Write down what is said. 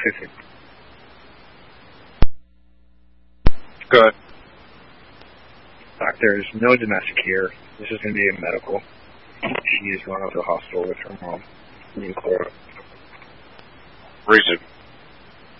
50. Good. Doc, there's no domestic here. This is going to be a medical. She is going to the hospital with her mom. You can clear up. Reason.